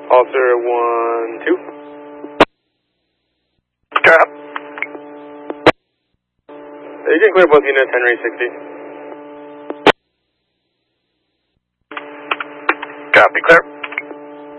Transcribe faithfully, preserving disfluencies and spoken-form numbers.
Officer one, two. Cop. You can clear both units, Henry sixty. Copy, clear.